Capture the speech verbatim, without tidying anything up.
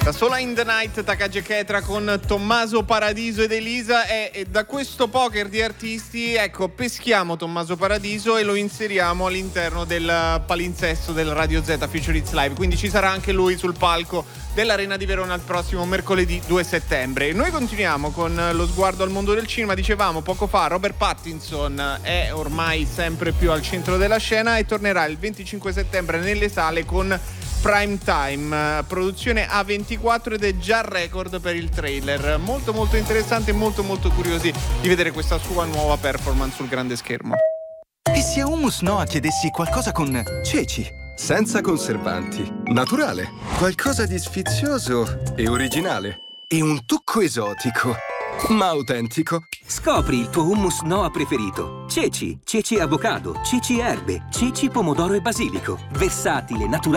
Da Sola in the Night, Takagi Ketra con Tommaso Paradiso ed Elisa e, e da questo poker di artisti, ecco, peschiamo Tommaso Paradiso e lo inseriamo all'interno del palinsesto del Radio Z Future Hits Live, quindi ci sarà anche lui sul palco dell'Arena di Verona il prossimo mercoledì due settembre. Noi continuiamo con lo sguardo al mondo del cinema. Dicevamo poco fa, Robert Pattinson è ormai sempre più al centro della scena e tornerà il venticinque settembre nelle sale con Prime Time, produzione A ventiquattro ed è già record per il trailer. Molto molto interessante e molto molto curiosi di vedere questa sua nuova performance sul grande schermo. E se a Hummus Noa chiedessi qualcosa con ceci? Senza conservanti, naturale, qualcosa di sfizioso e originale. E un tocco esotico, ma autentico. Scopri il tuo hummus Noa preferito. Ceci, ceci avocado, ceci erbe, ceci pomodoro e basilico. Versatile, naturale.